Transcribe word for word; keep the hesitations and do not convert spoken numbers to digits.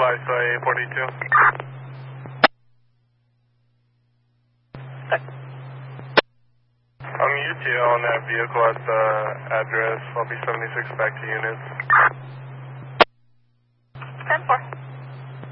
advised by eight forty-two. I'm U T O on that vehicle at the address. I'll be seventy-six back to units.